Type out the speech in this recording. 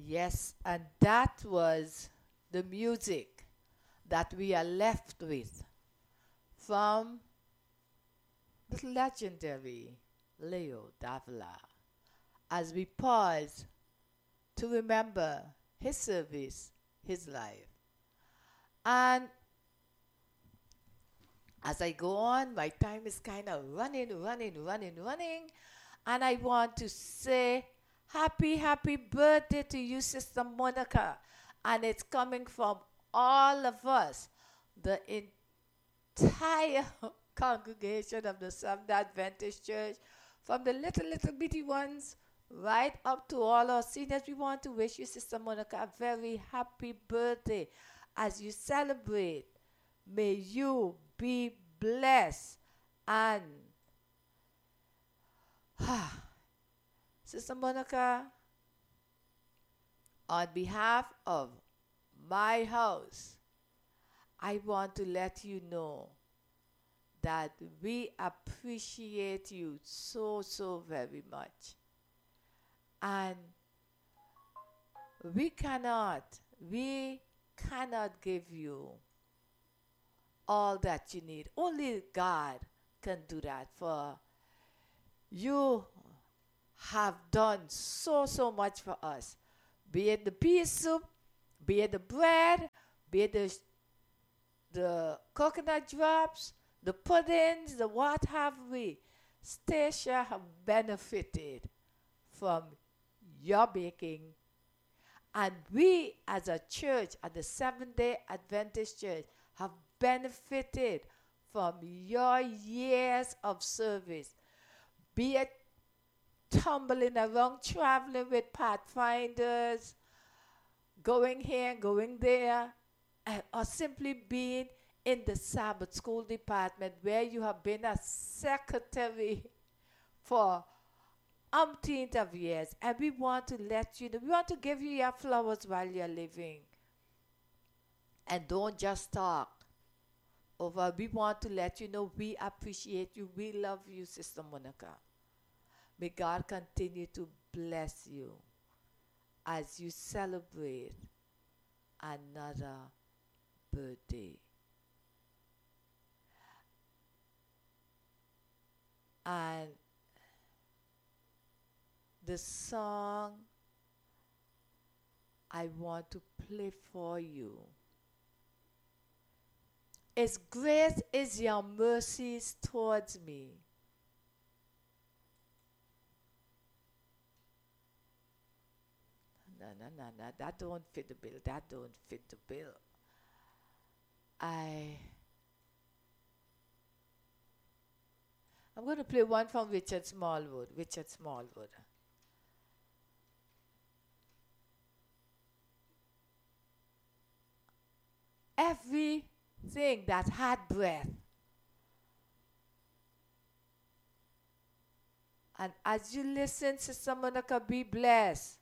Yes, and that was the music that we are left with from the legendary Leo Davila as we pause to remember his service, his life. And as I go on, my time is kind of running. And I want to say happy birthday to you, Sister Monica. And it's coming from all of us, the entire congregation of the Seventh Adventist Church, from the little bitty ones right up to all our seniors. We want to wish you, Sister Monica, a very happy birthday as you celebrate. May you be blessed and Sister Monica, on behalf of my house, I want to let you know that we appreciate you so very much. And we cannot, we cannot give you all that you need. Only God can do that, for you have done so much for us. Be it the pea soup, be it the bread, be it the coconut drops, the puddings, the what have we. Stacia have benefited from your baking. And we as a church, at the Seventh-day Adventist Church, have benefited from your years of service. Be it tumbling around, traveling with pathfinders, going here, going there, or simply being in the Sabbath school department where you have been a secretary for umpteenth of years. And we want to let you know, we want to give you your flowers while you're living. And don't just talk over. We want to let you know we appreciate you. We love you, Sister Monica. May God continue to bless you as you celebrate another birthday. And the song I want to play for you is "Great is Your Mercies Towards Me." No, that don't fit the bill. That don't fit the bill. I'm going to play one from Richard Smallwood. Richard Smallwood. Everything that had breath. And as you listen, Sister Monica, be blessed.